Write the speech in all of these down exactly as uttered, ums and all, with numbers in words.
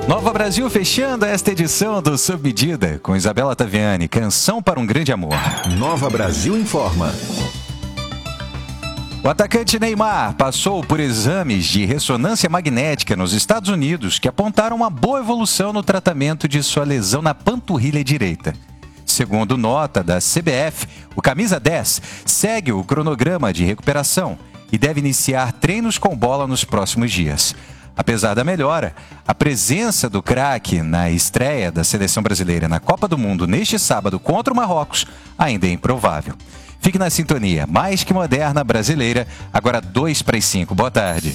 Nova Brasil fechando esta edição do Sob Medida com Isabela Taviani, Canção para um Grande Amor. Nova Brasil informa. O atacante Neymar passou por exames de ressonância magnética nos Estados Unidos que apontaram uma boa evolução no tratamento de sua lesão na panturrilha direita. Segundo nota da C B F, o camisa dez segue o cronograma de recuperação e deve iniciar treinos com bola nos próximos dias. Apesar da melhora, a presença do craque na estreia da seleção brasileira na Copa do Mundo neste sábado contra o Marrocos ainda é improvável. Fique na sintonia mais que moderna brasileira, agora dois para as cinco. Boa tarde.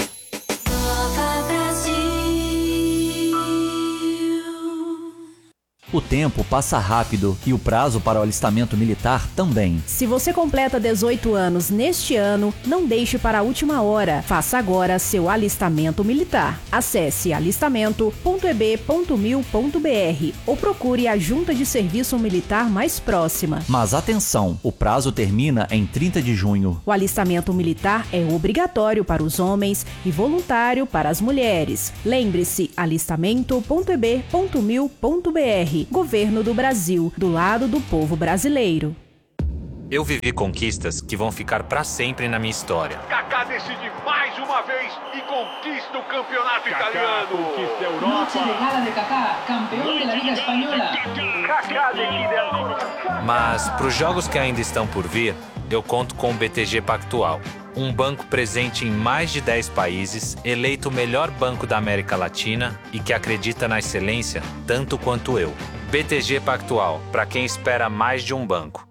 O tempo passa rápido e o prazo para o alistamento militar também. Se você completa dezoito anos neste ano, não deixe para a última hora. Faça agora seu alistamento militar. Acesse alistamento ponto e b ponto mil ponto b r ou procure a junta de serviço militar mais próxima. Mas atenção, o prazo termina em trinta de junho. O alistamento militar é obrigatório para os homens e voluntário para as mulheres. Lembre-se, alistamento ponto e b ponto mil ponto b r. Governo do Brasil, do lado do povo brasileiro. Eu vivi conquistas que vão ficar para sempre na minha história. Kaká decide mais uma vez e conquista o campeonato Kaká italiano. Conquista a Europa. Noche de gala de Kaká, campeão da Liga Espanhola. Kaká decide a... Mas para os jogos que ainda estão por vir, eu conto com o B T G Pactual. Um banco presente em mais de dez países, eleito o melhor banco da América Latina e que acredita na excelência tanto quanto eu. B T G Pactual, para quem espera mais de um banco.